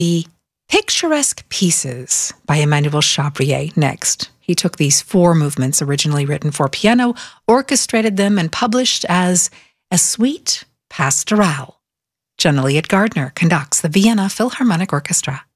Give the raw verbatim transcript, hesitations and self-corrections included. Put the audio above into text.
The Picturesque Pieces by Emmanuel Chabrier next. He took these four movements originally written for piano, orchestrated them, and published as a suite pastorale. John Eliot Gardiner conducts the Vienna Philharmonic Orchestra.